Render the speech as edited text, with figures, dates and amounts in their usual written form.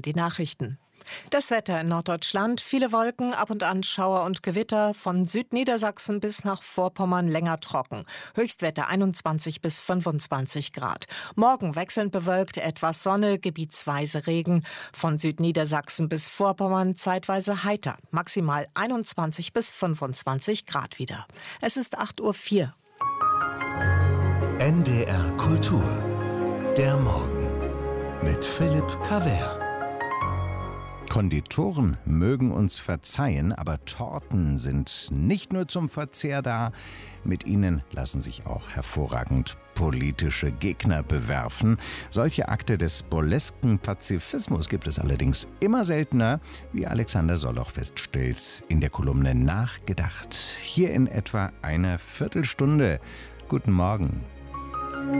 die Nachrichten. Das Wetter in Norddeutschland, viele Wolken, ab und an Schauer und Gewitter, von Südniedersachsen bis nach Vorpommern länger trocken. Höchstwerte 21 bis 25 Grad. Morgen wechselnd bewölkt, etwas Sonne, gebietsweise Regen. Von Südniedersachsen bis Vorpommern zeitweise heiter, maximal 21 bis 25 Grad wieder. Es ist 8:04 Uhr. NDR Kultur. Der Morgen mit Philipp Cavert. Konditoren mögen uns verzeihen, aber Torten sind nicht nur zum Verzehr da. Mit ihnen lassen sich auch hervorragend politische Gegner bewerfen. Solche Akte des burlesken Pazifismus gibt es allerdings immer seltener, wie Alexander Solloch feststellt in der Kolumne Nachgedacht. Hier in etwa einer Viertelstunde. Guten Morgen.